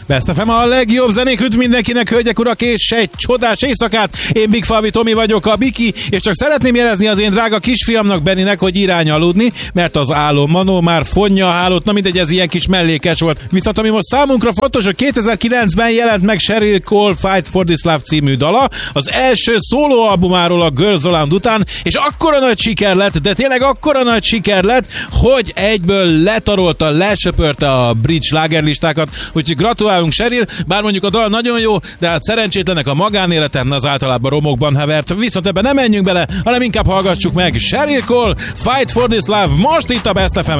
Best FM a legjobb zenék, üdv mindenkinek, hölgyek, urak, és egy csodás éjszakát. Én Big Falvi Tomi vagyok, a Biki, és csak szeretném jelezni az én drága kisfiamnak, Benninek, hogy irány aludni, mert az álom manó már fonja a hálót, na mindegy, ez ilyen kis mellékes volt. Viszont ami most számunkra fontos, hogy 2009-ben jelent meg Sheryl Cole Fight for This Love című dala, az első szólóalbumáról a Girls Aloud után, és akkora nagy siker lett, de tényleg akkora nagy siker lett, hogy egyből letarolta, lesöpörte a brit slágerlistákat, úgyhogy gratulálunk Sheryl, bár mondjuk a dal nagyon jó, de hát szerencsétlenek a magánélete, az általában romokban hevert, viszont ebben nem menjünk bele, hanem inkább hallgassuk meg Sheryl Cole Fight for This Love, most itt a Best FM.